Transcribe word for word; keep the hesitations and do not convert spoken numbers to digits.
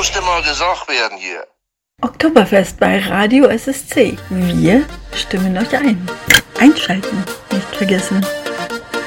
musste mal gesagt werden hier. Oktoberfest bei Radio S S C. Wir stimmen euch ein. Einschalten, nicht vergessen.